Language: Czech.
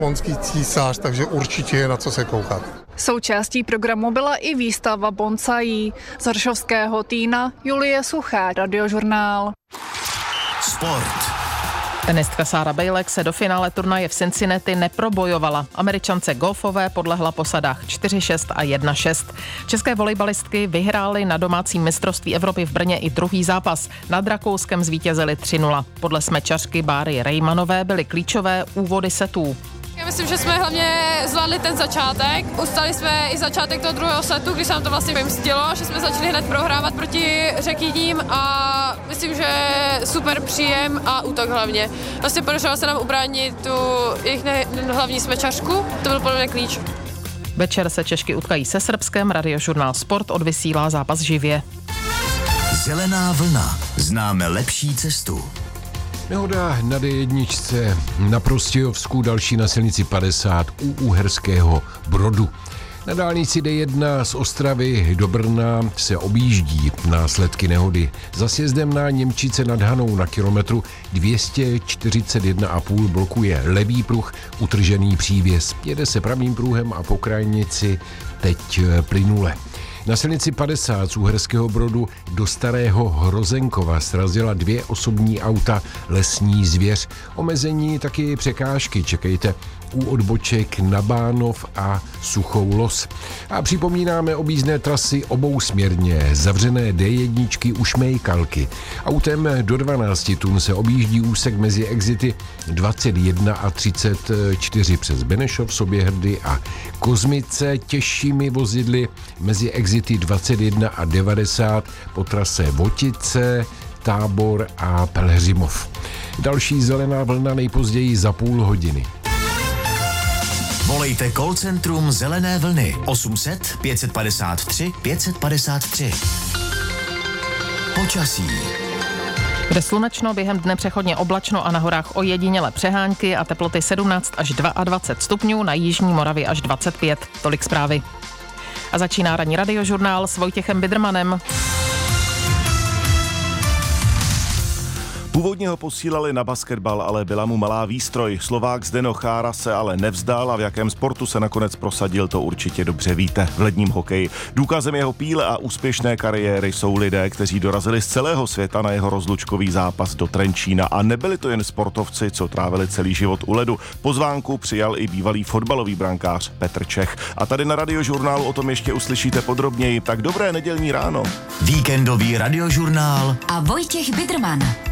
Bonský císař, takže určitě je na co se koukat. Součástí programu byla i výstava bonsaí. Z Hršovského Týna Julie Suchá, Radiožurnál. Sport. Tenistka Sarah Bejlek se do finále turnaje v Cincinnati neprobojovala. Američance Goffové podlehla po sadách 4-6 a 1-6. České volejbalistky vyhrály na domácím mistrovství Evropy v Brně i druhý zápas. Nad Rakouskem zvítězili 3-0. Podle smečařky Báry Rejmanové byly klíčové úvody setů. Já myslím, že jsme hlavně zvládli ten začátek. Ustali jsme i začátek toho druhého setu, když se nám to vlastně vymstilo, že jsme začali hned prohrávat proti Řekyním a myslím, že super příjem a útok hlavně. Vlastně podařilo se nám ubránit tu jejich hlavní smečařku, to byl podle mě klíč. Večer se Češky utkají se Srbskem, Radiožurnál Sport odvysílá zápas živě. Zelená vlna. Známe lepší cestu. Nehoda na D1 na Prostějovsku, další na silnici 50 u Uherského Brodu. Na dálnici D1 z Ostravy do Brna se objíždí následky nehody. Za sjezdem na Němčice nad Hanou na kilometru 241,5 blokuje levý pruh, utržený přívěs. Jede se pravým pruhem a po krajnici teď plynule. Na silnici 50 z Uherského Brodu do Starého Hrozenkova srazila 2 osobní auta lesní zvěř. Omezení taky překážky čekejte u odboček na Bánov a Suchou Los. A připomínáme objízdné trasy obousměrně, zavřené D1 u Šmejkalky. Autem do 12 tun se objíždí úsek mezi exity 21 a 34 přes Benešov, Soběhrdy a Kozmice, těžšími vozidly mezi exity 21 a 90 po trase Votice, Tábor a Pelhřimov. Další zelená vlna nejpozději za půl hodiny. Volejte call centrum Zelené vlny 800 553 553. Počasí. Bude slunečno, během dne přechodně oblačno a na horách ojedinělé přehánky a teploty 17 až 22 stupňů, na jižní Moravě až 25. Tolik zprávy. A začíná ranní Radiožurnál s Vojtěchem Bidrmanem. Původně ho posílali na basketbal, ale byla mu malá výstroj. Slovák Zdeno Chára se ale nevzdal a v jakém sportu se nakonec prosadil, to určitě dobře víte. V ledním hokeji. Důkazem jeho píle a úspěšné kariéry jsou lidé, kteří dorazili z celého světa na jeho rozlučkový zápas do Trenčína. A nebyli to jen sportovci, co trávili celý život u ledu. Pozvánku přijal i bývalý fotbalový brankář Petr Čech. A tady na Radiožurnálu o tom ještě uslyšíte podrobněji. Tak dobré nedělní ráno. Víkendový Radiožurnál a Vojtěch Bidrman.